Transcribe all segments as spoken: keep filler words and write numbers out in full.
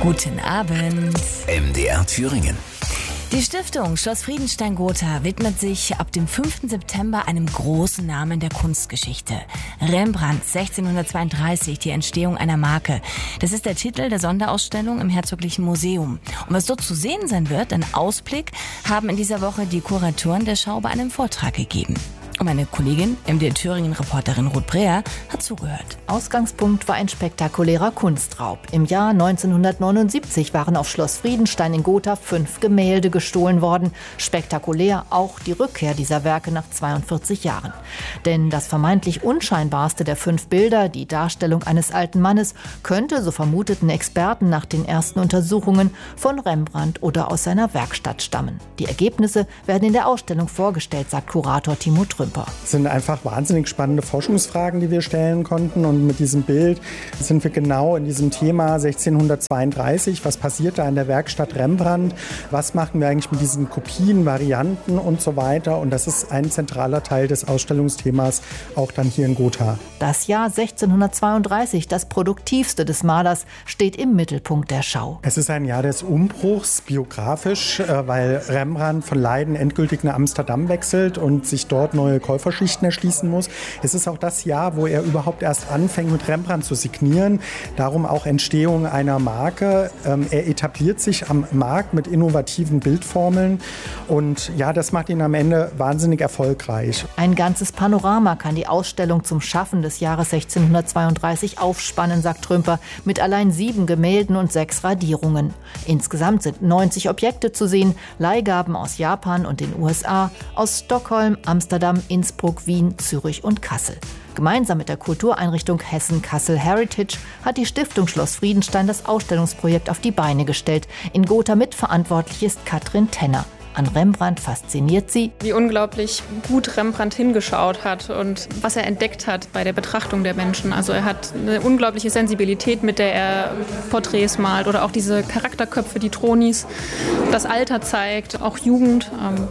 Guten Abend. M D R Thüringen. Die Stiftung Schloss Friedenstein-Gotha widmet sich ab dem fünften September einem großen Namen der Kunstgeschichte. Rembrandt, sechzehnhundertzweiunddreißig, die Entstehung einer Marke. Das ist der Titel der Sonderausstellung im Herzoglichen Museum. Und was dort zu sehen sein wird, ein Ausblick, haben in dieser Woche die Kuratoren der Schau bei einem Vortrag gegeben. Und meine Kollegin, M D R Thüringen-Reporterin Ruth Breher, hat zugehört. Ausgangspunkt war ein spektakulärer Kunstraub. Im Jahr neunzehnhundertneunundsiebzig waren auf Schloss Friedenstein in Gotha fünf Gemälde gestohlen worden. Spektakulär auch die Rückkehr dieser Werke nach zweiundvierzig Jahren. Denn das vermeintlich unscheinbarste der fünf Bilder, die Darstellung eines alten Mannes, könnte, so vermuteten Experten nach den ersten Untersuchungen, von Rembrandt oder aus seiner Werkstatt stammen. Die Ergebnisse werden in der Ausstellung vorgestellt, sagt Kurator Timo Trümper. Es sind einfach wahnsinnig spannende Forschungsfragen, die wir stellen konnten. Und mit diesem Bild sind wir genau in diesem Thema sechzehnhundertzweiunddreißig. Was passiert da in der Werkstatt Rembrandt? Was machen wir eigentlich mit diesen Kopien, Varianten und so weiter? Und das ist ein zentraler Teil des Ausstellungsthemas, auch dann hier in Gotha. Das Jahr sechzehnhundertzweiunddreißig, das produktivste des Malers, steht im Mittelpunkt der Schau. Es ist ein Jahr des Umbruchs, biografisch, weil Rembrandt von Leiden endgültig nach Amsterdam wechselt und sich dort neue Käuferschichten erschließen muss. Es ist auch das Jahr, wo er überhaupt erst anfängt, mit Rembrandt zu signieren. Darum auch Entstehung einer Marke. Ähm, er etabliert sich am Markt mit innovativen Bildformeln. Und ja, das macht ihn am Ende wahnsinnig erfolgreich. Ein ganzes Panorama kann die Ausstellung zum Schaffen des Jahres sechzehnhundertzweiunddreißig aufspannen, sagt Trümper, mit allein sieben Gemälden und sechs Radierungen. Insgesamt sind neunzig Objekte zu sehen, Leihgaben aus Japan und den U S A, aus Stockholm, Amsterdam, Innsbruck, Wien, Zürich und Kassel. Gemeinsam mit der Kultureinrichtung Hessen-Kassel Heritage hat die Stiftung Schloss Friedenstein das Ausstellungsprojekt auf die Beine gestellt. In Gotha mitverantwortlich ist Katrin Tenner. An Rembrandt fasziniert sie, wie unglaublich gut Rembrandt hingeschaut hat und was er entdeckt hat bei der Betrachtung der Menschen. Also er hat eine unglaubliche Sensibilität, mit der er Porträts malt oder auch diese Charakterköpfe, die Tronis, das Alter zeigt, auch Jugend.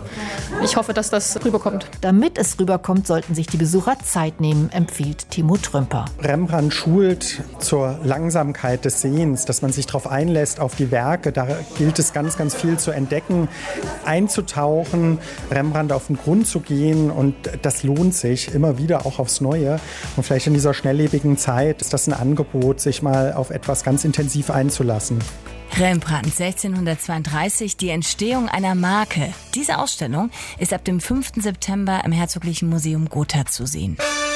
Ich hoffe, dass das rüberkommt. Damit es rüberkommt, sollten sich die Besucher Zeit nehmen, empfiehlt Timo Trümper. Rembrandt schult zur Langsamkeit des Sehens, dass man sich darauf einlässt, auf die Werke. Da gilt es ganz, ganz viel zu entdecken, einzutauchen, Rembrandt auf den Grund zu gehen, und das lohnt sich immer wieder auch aufs Neue. Und vielleicht in dieser schnelllebigen Zeit ist das ein Angebot, sich mal auf etwas ganz intensiv einzulassen. Rembrandt, sechzehnhundertzweiunddreißig, die Entstehung einer Marke. Diese Ausstellung ist ab dem fünften September im Herzoglichen Museum Gotha zu sehen.